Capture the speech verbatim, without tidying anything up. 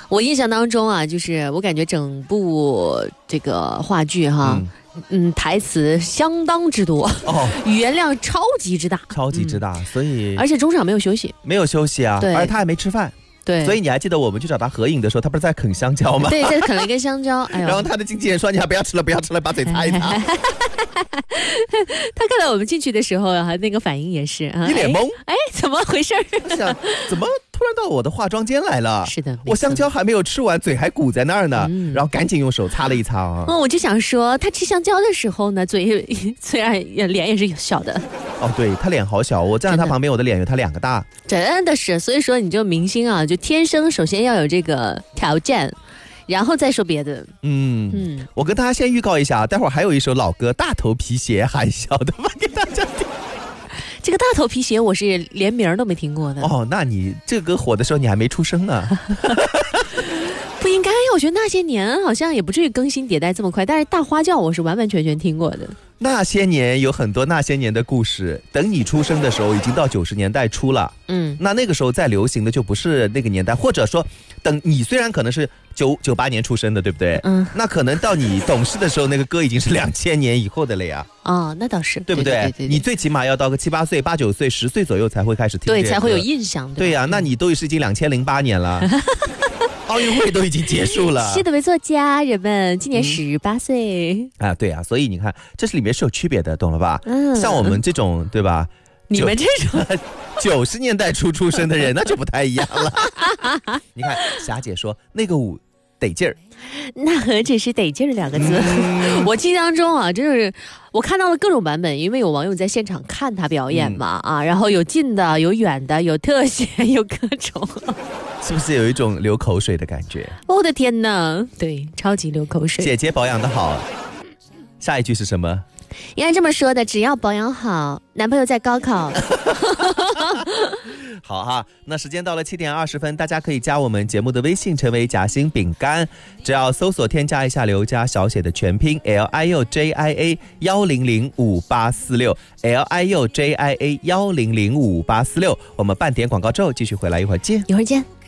我印象当中啊，就是我感觉整部这个话剧哈。嗯嗯，台词相当之多哦，语言量超级之大， 超级之大，嗯、所以而且中场没有休息， 没有休息啊， 对， 而且他还没吃饭， 对， 所以你还记得我们去找他合影的时候，他不是在啃香蕉吗？ 对，在啃了一根香蕉，哎呦， 然后他的经纪人说：“你还不要吃了，不要吃了，把嘴擦一擦。” 他看到我们进去的时候啊，那个反应也是啊， 一脸懵， 哎，哎怎么回事？ 我想怎么突然到我的化妆间来了？ 是的， 我香蕉还没有吃完，嘴还鼓在那儿呢，嗯、然后赶紧用手擦了一擦啊。 嗯，我就想说，他吃香蕉的时候呢，嘴虽然脸也是小的。 哦，对他脸好小，我站在他旁边，我的脸有他两个大。 真的是，所以说你这明星啊，就天生首先要有这个条件。然后再说别的。 嗯嗯，我跟大家先预告一下，待会儿还有一首老歌《大头皮鞋》喊笑的吧，给大家听。 这个大头皮鞋我是连名都没听过的。 哦，那你这个歌火的时候你还没出生呢。 不应该，我觉得那些年好像也不至于更新迭代这么快，但是大花轿我是完完全全听过的。 那些年有很多那些年的故事，等你出生的时候已经到九十年代初了。嗯，那那个时候再流行的就不是那个年代，或者说等你虽然可能是九九八年出生的，对不对？嗯，那可能到你懂事的时候，那个歌已经是两千年以后的了呀。 哦，那倒是， 对不 对, 对, 对, 对, 对？你最起码要到个七八岁、八九岁、十岁左右才会开始听， 对，才会有印象。 对呀、啊，那你都是已经两千零八年了。奥运会都已经结束了， 是的，没错，家人们今年十八岁、 嗯、啊，对啊，所以你看，这是里面是有区别的，懂了吧？嗯，像我们这种，对吧？ 你们这种九十年代初出生的人，那就不太一样了。你看，霞姐说那个舞得劲儿， 那何止是得劲儿两个字、嗯、我记忆当中啊，真是我看到了各种版本，因为有网友在现场看他表演嘛、嗯、啊，然后有近的有远的有特写有各种， 是不是有一种流口水的感觉？ 我的天哪，对，超级流口水。 姐姐保养的好，下一句是什么？ 应该这么说的，只要保养好，男朋友在高考。 好哈，那时间到了七点二十分，大家可以加我们节目的微信，成为夹心饼干，只要搜索添加一下刘家小写的全拼 L I U J I A 一零零五八四六 L I U J I A 一零零五八四六，我们半点广告之后继续回来，一会儿见， 一会儿见。